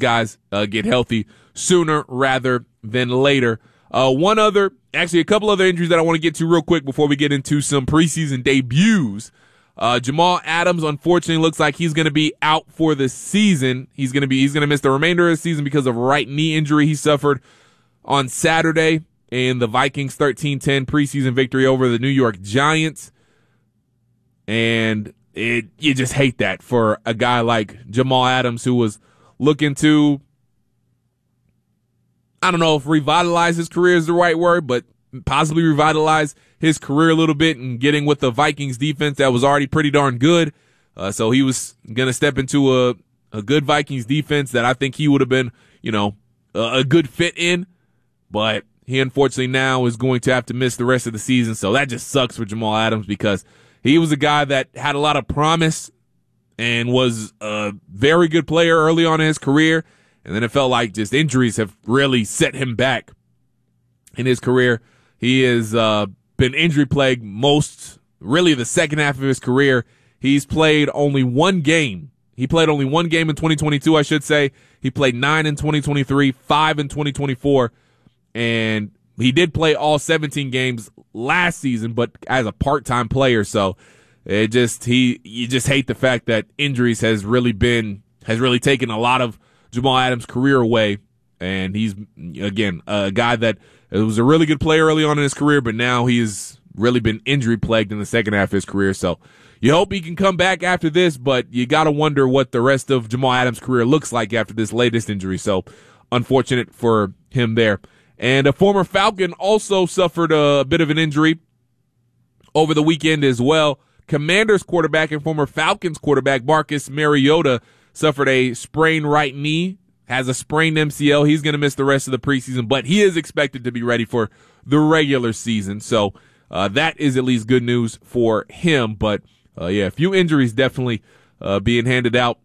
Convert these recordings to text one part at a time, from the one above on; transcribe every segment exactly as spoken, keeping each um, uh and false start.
guys uh, get healthy sooner rather than later. Uh, one other, actually a couple other injuries that I want to get to real quick before we get into some preseason debuts. Uh, Jamal Adams, unfortunately, looks like he's going to be out for the season. He's going to be, he's going to miss the remainder of the season because of a right knee injury he suffered on Saturday in the Vikings thirteen ten preseason victory over the New York Giants. And it, you just hate that for a guy like Jamal Adams, who was looking to, I don't know if revitalize his career is the right word, but possibly revitalize his career a little bit and getting with the Vikings defense that was already pretty darn good. Uh, so he was going to step into a, a good Vikings defense that I think he would have been, you know, a, a good fit in. But he unfortunately now is going to have to miss the rest of the season. So that just sucks for Jamal Adams because he was a guy that had a lot of promise and was a very good player early on in his career. And then it felt like just injuries have really set him back in his career. He has uh, been injury plagued most, really the second half of his career. He's played only one game. He played only one game in twenty twenty-two, I should say. He played nine in twenty twenty-three, five in twenty twenty-four. And he did play all seventeen games last season, but as a part-time player. So it just, he, you just hate the fact that injuries has really been, has really taken a lot of Jamal Adams' career away. And he's, again, a guy that was a really good player early on in his career, but now he's really been injury plagued in the second half of his career. So you hope he can come back after this, but you got to wonder what the rest of Jamal Adams' career looks like after this latest injury. So unfortunate for him there. And a former Falcon also suffered a bit of an injury over the weekend as well. Commanders quarterback and former Falcons quarterback Marcus Mariota suffered a sprained right knee, has a sprained M C L. He's going to miss the rest of the preseason, but he is expected to be ready for the regular season. So uh, that is at least good news for him. But, uh, yeah, a few injuries definitely uh, being handed out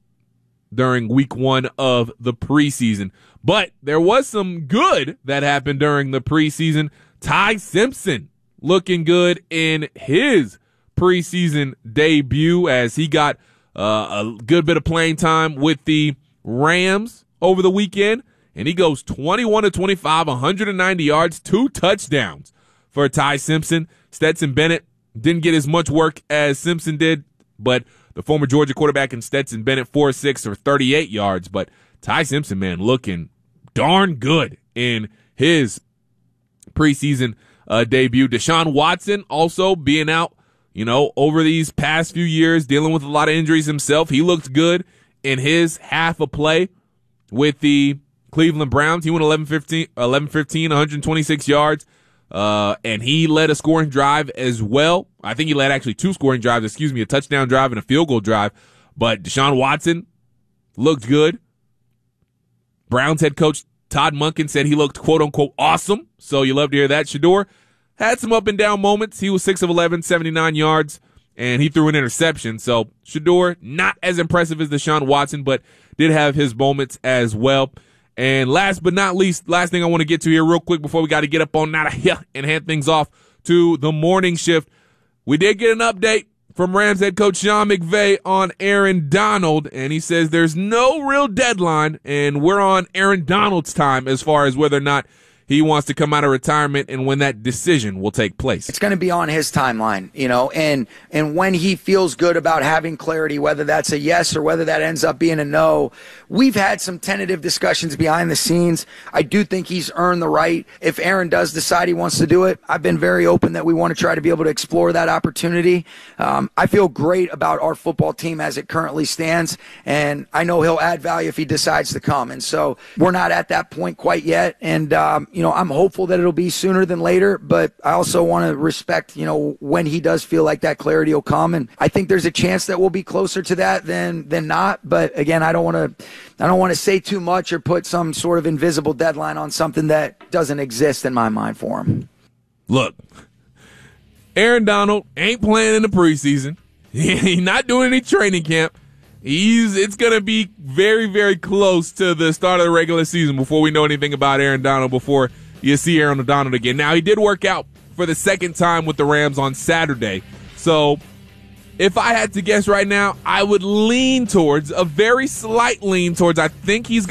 during week one of the preseason. But there was some good that happened during the preseason. Ty Simpson looking good in his preseason debut as he got uh, a good bit of playing time with the Rams over the weekend. And he goes twenty-one to twenty-five, one hundred ninety yards, two touchdowns for Ty Simpson. Stetson Bennett didn't get as much work as Simpson did, but the former Georgia quarterback and Stetson Bennett, four six or thirty-eight yards. But Ty Simpson, man, looking darn good in his preseason uh, debut. Deshaun Watson also being out, you know, over these past few years, dealing with a lot of injuries himself. He looked good in his half a play with the Cleveland Browns. He went eleven fifteen, eleven fifteen, one hundred twenty-six yards. Uh, and he led a scoring drive as well. I think he led actually two scoring drives, excuse me, a touchdown drive and a field goal drive. But Deshaun Watson looked good. Browns head coach Todd Monken said he looked quote unquote awesome. So you love to hear that. Shedeur had some up and down moments. He was six of eleven, seventy-nine yards, and he threw an interception. So Shedeur, not as impressive as Deshaun Watson, but did have his moments as well. And last but not least, last thing I want to get to here real quick before we got to get up on out of here and hand things off to the morning shift. We did get an update from Rams head coach Sean McVay on Aaron Donald, and he says there's no real deadline, and we're on Aaron Donald's time as far as whether or not he wants to come out of retirement and when that decision will take place. It's going to be on his timeline, you know, and and when he feels good about having clarity, whether that's a yes or whether that ends up being a no. We've had some tentative discussions behind the scenes. I do think he's earned the right. If Aaron does decide he wants to do it, I've been very open that we want to try to be able to explore that opportunity. Um, I feel great about our football team as it currently stands, and I know he'll add value if he decides to come. And so we're not at that point quite yet, and um, you know, I'm hopeful that it'll be sooner than later, but I also want to respect, you know, when he does feel like that clarity will come. And I think there's a chance that we'll be closer to that than, than not. But again, I don't want to, I don't want to say too much or put some sort of invisible deadline on something that doesn't exist in my mind for him. Look, Aaron Donald ain't playing in the preseason. He's not doing any training camp. He's, it's going to be very, very close to the start of the regular season before we know anything about Aaron Donald, before you see Aaron Donald again. Now, he did work out for the second time with the Rams on Saturday. So if I had to guess right now, I would lean towards, a very slight lean towards, I think he's going